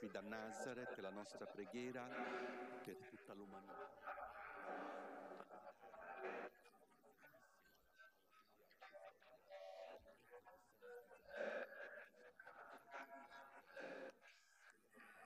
qui da Nazareth, la nostra preghiera per tutta l'umanità.